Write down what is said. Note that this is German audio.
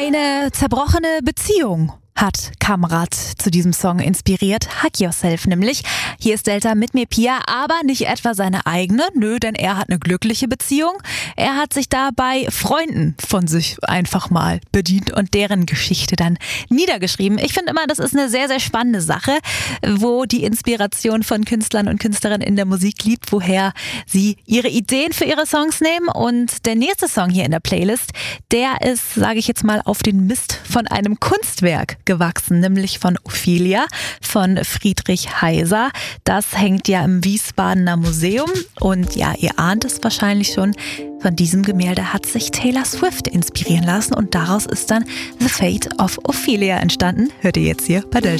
Eine zerbrochene Beziehung hat Kamrat zu diesem Song inspiriert. Hug Yourself nämlich. Hier ist Delta mit mir, Pia, aber nicht etwa seine eigene. Nö, denn er hat eine glückliche Beziehung. Er hat sich da bei Freunden von sich einfach mal bedient und deren Geschichte dann niedergeschrieben. Ich finde immer, das ist eine sehr, sehr spannende Sache, wo die Inspiration von Künstlern und Künstlerinnen in der Musik liegt, woher sie ihre Ideen für ihre Songs nehmen. Und der nächste Song hier in der Playlist, der ist, sage ich jetzt mal, auf den Mist von einem Kunstwerk gewachsen, nämlich von Ophelia von Friedrich Heiser. Das hängt ja im Wiesbadener Museum und ja, ihr ahnt es wahrscheinlich schon, von diesem Gemälde hat sich Taylor Swift inspirieren lassen und daraus ist dann The Fate of Ophelia entstanden. Hört ihr jetzt hier bei Delta.